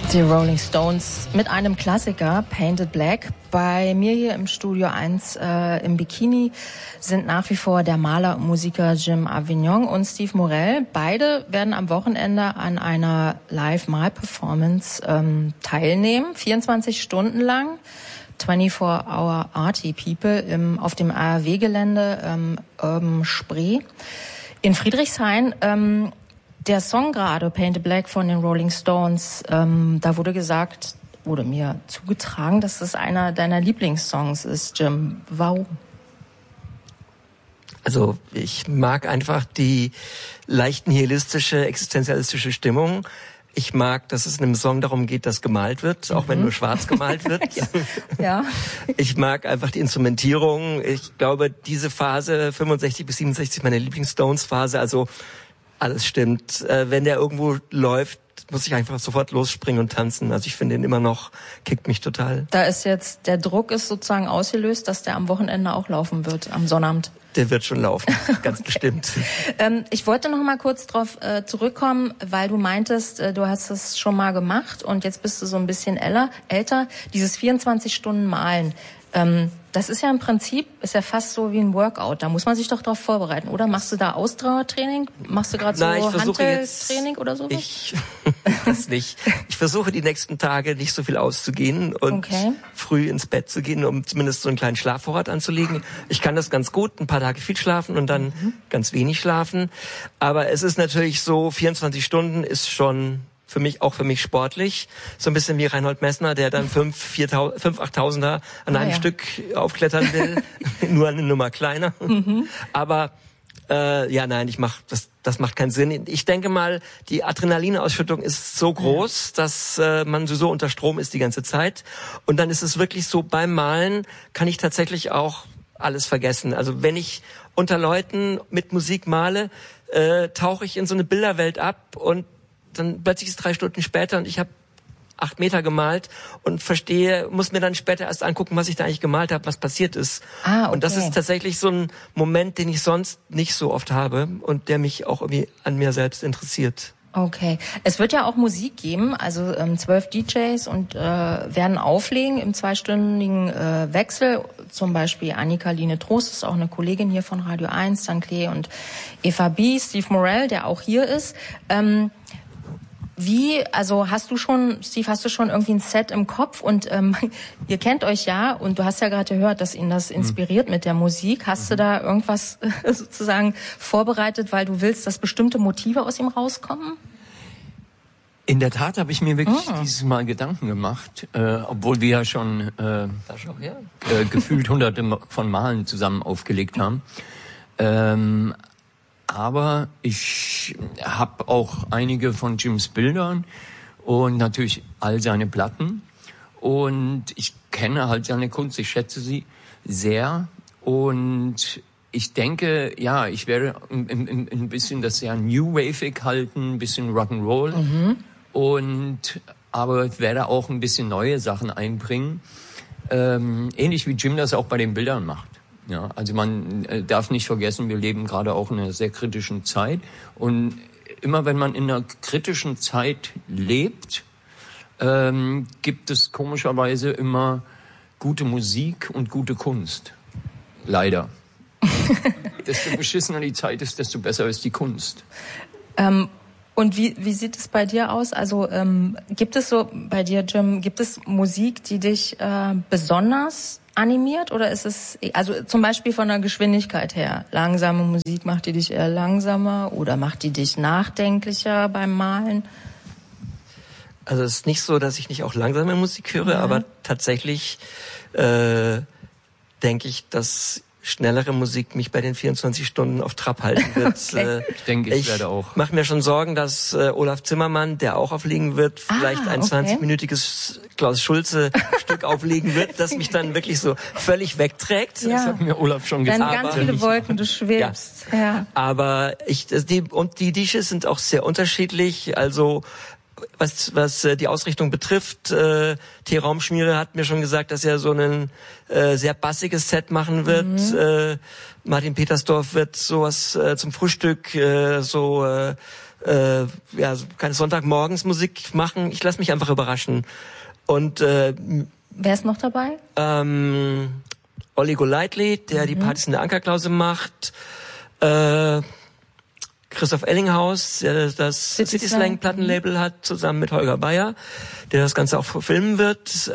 Die Rolling Stones mit einem Klassiker, Painted Black. Bei mir hier im Studio 1 im Bikini sind nach wie vor der Maler und Musiker Jim Avignon und Steve Morell. Beide werden am Wochenende an einer Live-Mal-Performance teilnehmen, 24 Stunden lang. 24-Hour Arty People auf dem ARW-Gelände Urban Spree in Friedrichshain. Der Song gerade, Painted Black von den Rolling Stones, da wurde mir zugetragen, dass es einer deiner Lieblingssongs ist, Jim. Warum? Also ich mag einfach die leicht nihilistische, existenzialistische Stimmung. Ich mag, dass es in einem Song darum geht, dass gemalt wird, auch wenn nur schwarz gemalt wird. Ja. Ich mag einfach die Instrumentierung. Ich glaube, diese Phase, 65 bis 67, meine Lieblings-Stones-Phase, also alles stimmt. Wenn der irgendwo läuft, muss ich einfach sofort losspringen und tanzen. Also ich finde ihn immer noch, kickt mich total. Da ist jetzt, der Druck ist sozusagen ausgelöst, dass der am Wochenende auch laufen wird, am Sonnabend. Der wird schon laufen, ganz bestimmt. Ich wollte noch mal kurz drauf zurückkommen, weil du meintest, du hast es schon mal gemacht und jetzt bist du so ein bisschen älter. Dieses 24 Stunden Malen, das ist ja im Prinzip, ist ja fast so wie ein Workout. Da muss man sich doch darauf vorbereiten, oder? Machst du da Ausdauertraining? Machst du gerade so Hanteltraining oder sowas? Das nicht. Ich versuche die nächsten Tage nicht so viel auszugehen und früh ins Bett zu gehen, um zumindest so einen kleinen Schlafvorrat anzulegen. Ich kann das ganz gut, ein paar Tage viel schlafen und dann ganz wenig schlafen. Aber es ist natürlich so, 24 Stunden ist schon für mich sportlich. So ein bisschen wie Reinhold Messner, der dann 5 8.000er an einem Stück aufklettern will. Nur eine Nummer kleiner. Aber das macht keinen Sinn. Ich denke mal, die Adrenalinausschüttung ist so groß, dass man so unter Strom ist die ganze Zeit. Und dann ist es wirklich so, beim Malen kann ich tatsächlich auch alles vergessen. Also wenn ich unter Leuten mit Musik male, tauche ich in so eine Bilderwelt ab und dann plötzlich ist 3 Stunden später und ich habe 8 Meter gemalt und muss mir dann später erst angucken, was ich da eigentlich gemalt habe, was passiert ist. Und das ist tatsächlich so ein Moment, den ich sonst nicht so oft habe und der mich auch irgendwie an mir selbst interessiert. Okay. Es wird ja auch Musik geben, also 12 DJs und werden auflegen im 2-stündigen Wechsel. Zum Beispiel Annika-Line Trost ist auch eine Kollegin hier von Radio 1, dann Klee und Eva B., Steve Morell, der auch hier ist. Hast du schon irgendwie ein Set im Kopf und ihr kennt euch ja und du hast ja gerade gehört, dass ihn das inspiriert mit der Musik. Hast du da irgendwas sozusagen vorbereitet, weil du willst, dass bestimmte Motive aus ihm rauskommen? In der Tat habe ich mir wirklich dieses Mal Gedanken gemacht, obwohl wir ja schon gefühlt hunderte von Malen zusammen aufgelegt haben. Aber ich habe auch einige von Jims Bildern und natürlich all seine Platten. Und ich kenne halt seine Kunst, ich schätze sie sehr. Und ich denke, ich werde ein bisschen das sehr New Wave-ig halten, ein bisschen Rock'n'Roll. Aber ich werde auch ein bisschen neue Sachen einbringen. Ähnlich wie Jim das auch bei den Bildern macht. Ja, also man darf nicht vergessen, wir leben gerade auch in einer sehr kritischen Zeit. Und immer wenn man in einer kritischen Zeit lebt, gibt es komischerweise immer gute Musik und gute Kunst. Leider. Desto beschissener die Zeit ist, desto besser ist die Kunst. Und wie sieht es bei dir aus? Also gibt es so bei dir, Jim, Musik, die dich besonders animiert, oder ist es, also zum Beispiel von der Geschwindigkeit her, langsame Musik, macht die dich eher langsamer oder macht die dich nachdenklicher beim Malen? Also es ist nicht so, dass ich nicht auch langsame Musik höre, aber tatsächlich denke ich, dass schnellere Musik mich bei den 24 Stunden auf Trab halten wird. Ich denke, ich werde auch. Ich mache mir schon Sorgen, dass Olaf Zimmermann, der auch auflegen wird, vielleicht ein 20-minütiges Klaus Schulze-Stück auflegen wird, das mich dann wirklich so völlig wegträgt. Ja. Das hat mir Olaf schon gesagt. Dann ganz viele Wolken, du schwebst. Ja. Aber die Dishes sind auch sehr unterschiedlich. Also was die Ausrichtung betrifft, T-Raumschmiere hat mir schon gesagt, dass er so ein sehr bassiges Set machen wird. Martin Petersdorf wird sowas zum Frühstück, so ja, keine Sonntagmorgens Musik machen. Ich lasse mich einfach überraschen. Und wer ist noch dabei? Olli Golightly, der die Partys in der Ankerklause macht. Christoph Ellinghaus, der das City Slang Plattenlabel hat, zusammen mit Holger Bayer, der das Ganze auch verfilmen wird.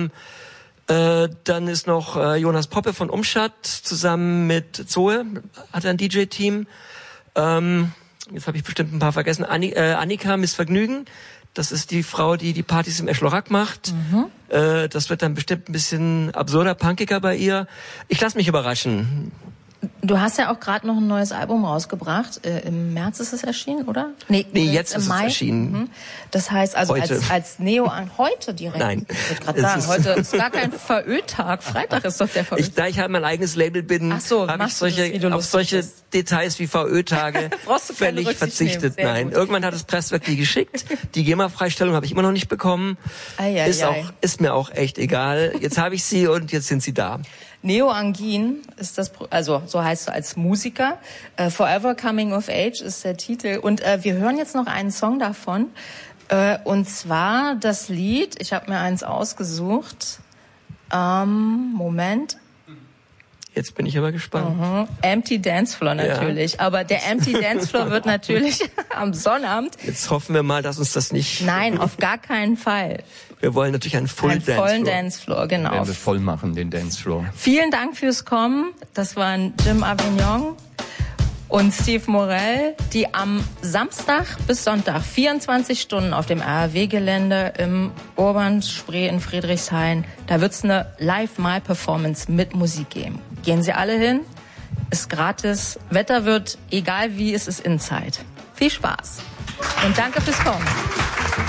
Dann ist noch Jonas Poppe von Umstadt zusammen mit Zoe, hat ein DJ-Team. Jetzt habe ich bestimmt ein paar vergessen. Annika Missvergnügen, das ist die Frau, die die Partys im Eschlorack macht. Das wird dann bestimmt ein bisschen absurder, punkiger bei ihr. Ich lasse mich überraschen. Du hast ja auch gerade noch ein neues Album rausgebracht. Im März ist es erschienen, oder? Nee, jetzt ist im Mai. Es erschienen. Das heißt also heute. als Neo heute direkt. Nein. Ich würde gerade sagen, heute ist gar kein VÖ-Tag. Freitag ist doch der VÖ-Tag. Da ich halt mein eigenes Label bin, habe ich auf solche Details wie VÖ-Tage völlig verzichtet. Nein, gut. Irgendwann hat das Presswerk die geschickt. Die GEMA-Freistellung habe ich immer noch nicht bekommen. Ist mir auch echt egal. Jetzt habe ich sie und jetzt sind sie da. Neo Angin ist das, also so heißt du als Musiker. Forever Coming of Age ist der Titel. Und wir hören jetzt noch einen Song davon. Und zwar das Lied, ich habe mir eins ausgesucht. Moment. Jetzt bin ich aber gespannt. Empty Dance Floor natürlich. Ja. Aber der Empty Dance Floor wird natürlich am Sonnabend. Jetzt hoffen wir mal, dass uns das nicht... Nein, auf gar keinen Fall. Wir wollen natürlich einen vollen Dancefloor, genau. Werden wir voll machen, den Dancefloor. Vielen Dank fürs Kommen. Das waren Jim Avignon und Steve Morell, die am Samstag bis Sonntag 24 Stunden auf dem RAW-Gelände im Urban Spree in Friedrichshain, da wird's eine Live-Mal-Performance mit Musik geben. Gehen Sie alle hin, ist gratis, Wetter wird, egal wie, es ist Inside. Viel Spaß und danke fürs Kommen.